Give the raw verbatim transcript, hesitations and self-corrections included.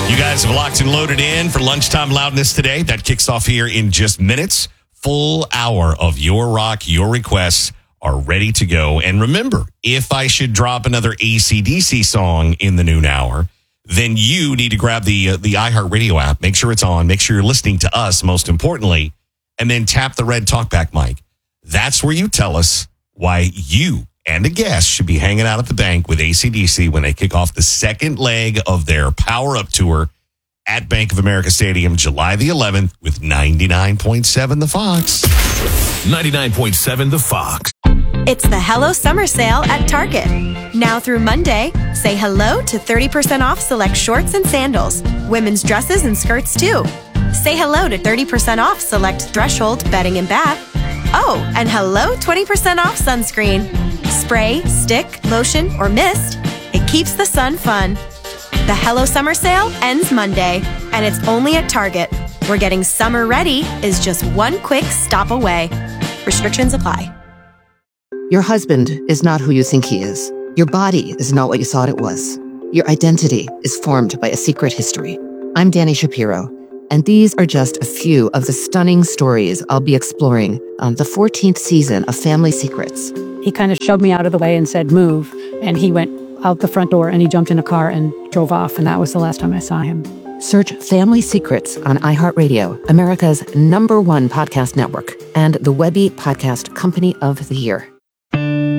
You guys have locked and loaded in for Lunchtime Loudness today. That kicks off here in just minutes. Full hour of your rock, your requests are ready to go. And remember, if I should drop another A C D C song in the noon hour, then you need to grab the uh, the iHeartRadio app. Make sure it's on. Make sure you're listening to us, most importantly, and then tap the red talkback mic. That's where you tell us why you and a guest should be hanging out at the bank with A C D C when they kick off the second leg of their Power Up Tour at Bank of America Stadium, July the eleventh, with ninety-nine point seven The Fox. ninety-nine point seven The Fox. It's the Hello Summer Sale at Target. Now through Monday, say hello to thirty percent off select shorts and sandals, women's dresses and skirts too. Say hello to thirty percent off select Threshold bedding and bath. Oh, and hello twenty percent off sunscreen. Spray, stick, lotion, or mist, it keeps the sun fun. The Hello Summer Sale ends Monday, and it's only at Target, where getting summer ready is just one quick stop away. Restrictions apply. Your husband is not who you think he is. Your body is not what you thought it was. Your identity is formed by a secret history. I'm Danny Shapiro, and these are just a few of the stunning stories I'll be exploring on the fourteenth season of Family Secrets. He kind of shoved me out of the way and said, move. And he went out the front door and he jumped in a car and drove off. And that was the last time I saw him. Search Family Secrets on iHeartRadio, America's number one podcast network, and the Webby Podcast Company of the Year.